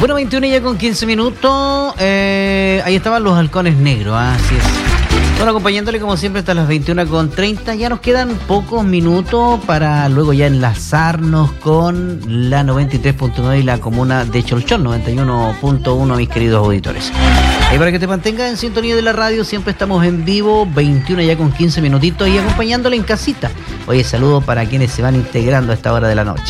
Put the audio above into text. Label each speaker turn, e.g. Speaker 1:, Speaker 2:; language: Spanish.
Speaker 1: Bueno, 21 ya con 15 minutos. Ahí estaban los halcones negros, así es. Bueno, acompañándole como siempre hasta las 21:30. Ya nos quedan pocos minutos para luego ya enlazarnos con la 93.9 y la comuna de Cholchón, 91.1, mis queridos auditores. Y para que te mantengas en sintonía de la radio, siempre estamos en vivo, 21 ya con 15 minutitos y acompañándole en casita. Oye, saludos para quienes se van integrando a esta hora de la noche.